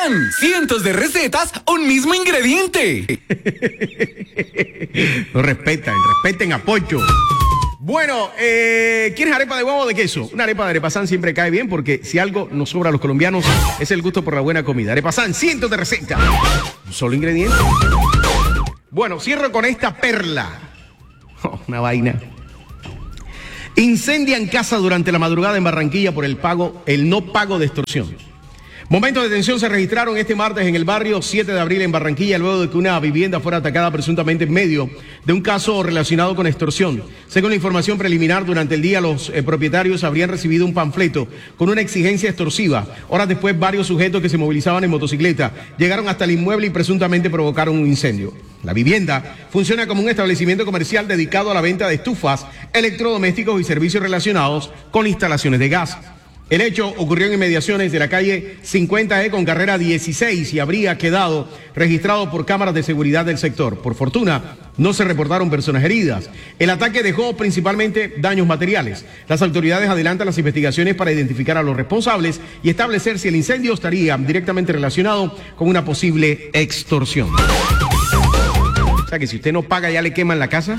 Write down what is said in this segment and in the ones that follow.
Pazán, cientos de recetas, un mismo ingrediente. Lo respeten a Pocho. Bueno, ¿quieres arepa de huevo o de queso? Una arepa de Arepazán siempre cae bien porque si algo nos sobra a los colombianos es el gusto por la buena comida. Arepazán, cientos de recetas. Un solo ingrediente. Bueno, cierro con esta perla. Oh, una vaina. Incendian casa durante la madrugada en Barranquilla por el no pago de extorsión. Momentos de tensión se registraron este martes en el barrio 7 de abril en Barranquilla, luego de que una vivienda fuera atacada presuntamente en medio de un caso relacionado con extorsión. Según la información preliminar, durante el día los propietarios habrían recibido un panfleto con una exigencia extorsiva. Horas después, varios sujetos que se movilizaban en motocicleta llegaron hasta el inmueble y presuntamente provocaron un incendio. La vivienda funciona como un establecimiento comercial dedicado a la venta de estufas, electrodomésticos y servicios relacionados con instalaciones de gas. El hecho ocurrió en inmediaciones de la calle 50E con carrera 16 y habría quedado registrado por cámaras de seguridad del sector. Por fortuna, no se reportaron personas heridas. El ataque dejó principalmente daños materiales. Las autoridades adelantan las investigaciones para identificar a los responsables y establecer si el incendio estaría directamente relacionado con una posible extorsión. O sea que si usted no paga, ¿ya le queman la casa?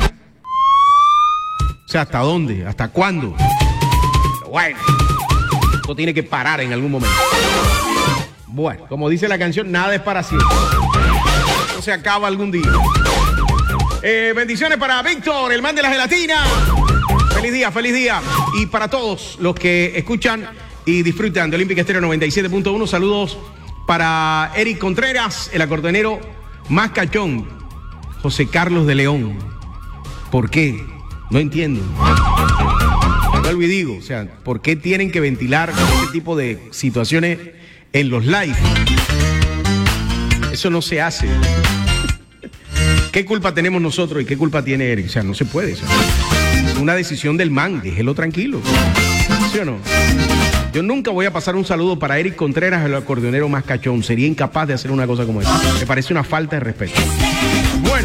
O sea, ¿hasta dónde? ¿Hasta cuándo? Bueno. Esto tiene que parar en algún momento. Bueno, como dice la canción, nada es para siempre. Esto se acaba algún día. Bendiciones para Víctor, el man de la gelatina. Feliz día, feliz día. Y para todos los que escuchan y disfrutan de Olímpica Estéreo 97.1, saludos para Eric Contreras, el acordeonero más cachón, José Carlos de León. ¿Por qué? No entiendo. Vuelvo y digo, o sea, ¿por qué tienen que ventilar este tipo de situaciones en los live? Eso no se hace. ¿Qué culpa tenemos nosotros y qué culpa tiene Eric? O sea, no se puede. O sea, es una decisión del man, déjelo tranquilo. ¿Sí o no? Yo nunca voy a pasar un saludo para Eric Contreras, el acordeonero más cachón. Sería incapaz de hacer una cosa como esa. Me parece una falta de respeto. Bueno,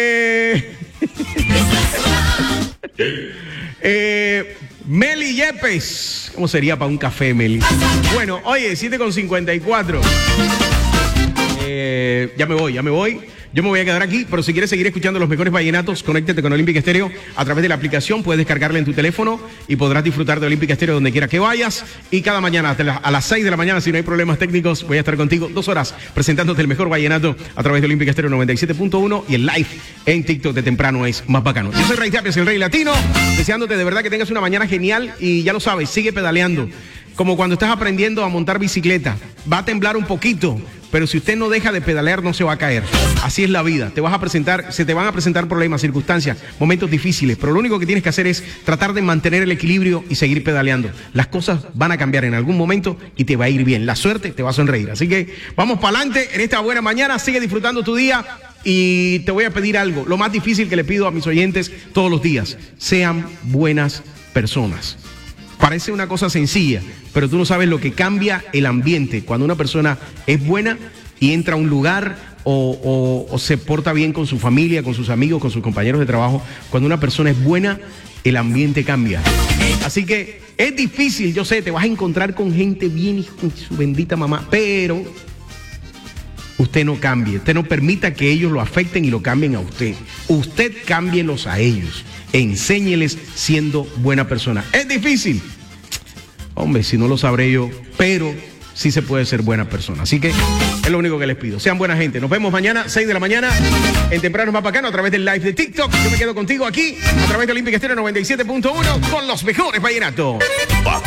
Meli Yepes. ¿Cómo sería para un café, Meli? Bueno, oye, 7:54. Ya me voy. Yo me voy a quedar aquí, pero si quieres seguir escuchando los mejores vallenatos, conéctate con Olímpica Estéreo a través de la aplicación. Puedes descargarla en tu teléfono y podrás disfrutar de Olímpica Estéreo donde quiera que vayas. Y cada mañana, a las 6 de la mañana, si no hay problemas técnicos, voy a estar contigo 2 horas presentándote el mejor vallenato a través de Olímpica Estéreo 97.1 y el live en TikTok de temprano es más bacano. Yo soy Rey Tapias, el Rey Latino, deseándote de verdad que tengas una mañana genial y ya lo sabes, sigue pedaleando. Como cuando estás aprendiendo a montar bicicleta, va a temblar un poquito, pero si usted no deja de pedalear no se va a caer. Así es la vida, se te van a presentar problemas, circunstancias, momentos difíciles, pero lo único que tienes que hacer es tratar de mantener el equilibrio y seguir pedaleando. Las cosas van a cambiar en algún momento y te va a ir bien, la suerte te va a sonreír. Así que vamos para adelante en esta buena mañana, sigue disfrutando tu día y te voy a pedir algo, lo más difícil que le pido a mis oyentes todos los días: sean buenas personas. Parece una cosa sencilla, pero tú no sabes lo que cambia el ambiente cuando una persona es buena y entra a un lugar o se porta bien con su familia, con sus amigos, con sus compañeros de trabajo. Cuando una persona es buena, el ambiente cambia. Así que es difícil, yo sé, te vas a encontrar con gente bien y con su bendita mamá, pero usted no cambie, usted no permita que ellos lo afecten y lo cambien a usted. Usted cámbielos a ellos. Enséñeles siendo buena persona. ¿Es difícil? Hombre, si no lo sabré yo, pero sí se puede ser buena persona. Así que es lo único que les pido. Sean buena gente. Nos vemos mañana, 6 de la mañana, en Temprano Más Bacano, a través del live de TikTok. Yo me quedo contigo aquí, a través de Olímpica Estéreo 97.1, con los mejores vallenatos.